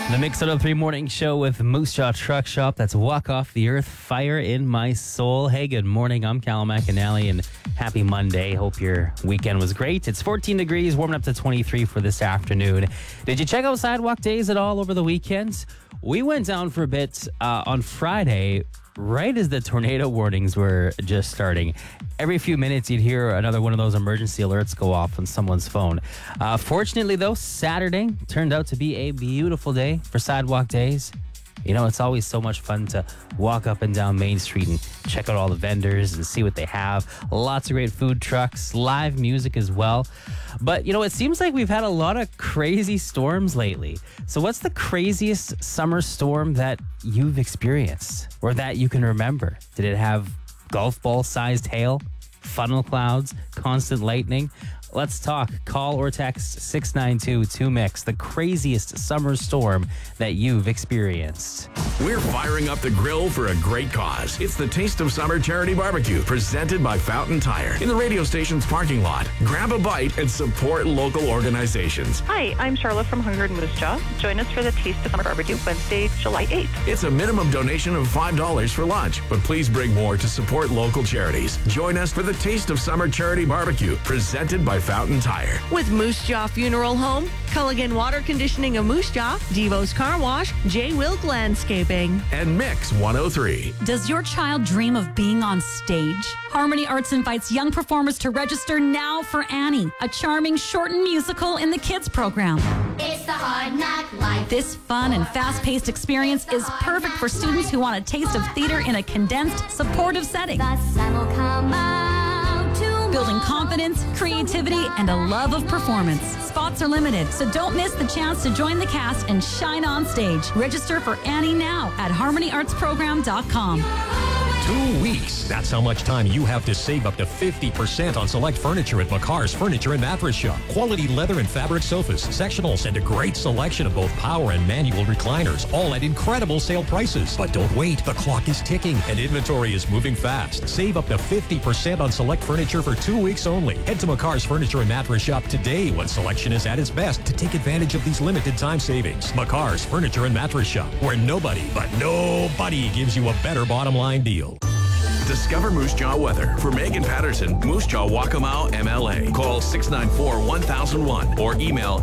The Mix 103 Morning Show with Moose Jaw Truck Shop. That's Walk Off the Earth, Fire in My Soul. Hey, good morning. I'm Callum McAnally, and happy Monday. Hope your weekend was great. It's 14 degrees, warming up to 23 for this afternoon. Did you check out Sidewalk Days at all over the weekend? We went down for a bit on Friday, right as the tornado warnings were just starting. Every few minutes, you'd hear another one of those emergency alerts go off on someone's phone. Fortunately, though, Saturday turned out to be a beautiful day for Sidewalk Days. You know, it's always so much fun to walk up and down Main Street and check out all the vendors and see what they have. Lots of great food trucks, live music as well. But, you know, it seems like we've had a lot of crazy storms lately. So what's the craziest summer storm that you've experienced or that you can remember? Did it have golf ball-sized hail, funnel clouds, constant lightning? Let's talk. Call or text 692-2MIX, the craziest summer storm that you've experienced. We're firing up the grill for a great cause. It's the Taste of Summer Charity Barbecue, presented by Fountain Tire, in the radio station's parking lot. Grab a bite and support local organizations. Hi, I'm Charlotte from Hunger and Moose Jaw. Join us for the Taste of Summer Barbecue, Wednesday, July 8th. It's a minimum donation of $5 for lunch, but please bring more to support local charities. Join us for the Taste of Summer Charity Barbecue, presented by Fountain Tire. With Moose Jaw Funeral Home, Culligan Water Conditioning of Moose Jaw, Devo's Car Wash, J. Wilk Landscaping. And Mix 103. Does your child dream of being on stage? Harmony Arts invites young performers to register now for Annie, a charming shortened musical in the kids program. It's the Hard Knock Life. This fun and fast-paced experience is perfect for students who want a taste of theater in a condensed, supportive setting. The sun will come out tomorrow. Building confidence, creativity, and a love of performance. Spots are limited, so don't miss the chance to join the cast and shine on stage. Register for Annie now at harmonyartsprogram.com. 2 weeks. That's how much time you have to save up to 50% on select furniture at McCarr's Furniture and Mattress Shop. Quality leather and fabric sofas, sectionals, and a great selection of both power and manual recliners, all at incredible sale prices. But don't wait. The clock is ticking and inventory is moving fast. Save up to 50% on select furniture for 2 weeks only. Head to McCarr's Furniture and Mattress Shop today when selection is at its best to take advantage of these limited time savings. McCarr's Furniture and Mattress Shop, where nobody gives you a better bottom line deal. Discover Moose Jaw weather. For Megan Patterson, Moose Jaw Waccamaw MLA. Call 694-1001 or email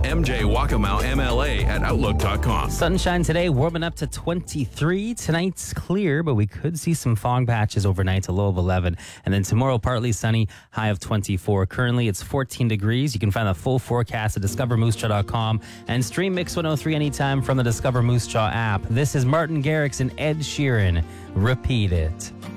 mjwaccamawmla@outlook.com. Sunshine today, warming up to 23. Tonight's clear, but we could see some fog patches overnight, a low of 11. And then tomorrow, partly sunny, high of 24. Currently, it's 14 degrees. You can find the full forecast at discovermoosejaw.com and stream Mix 103 anytime from the Discover Moose Jaw app. This is Martin Garrix and Ed Sheeran. Repeat it.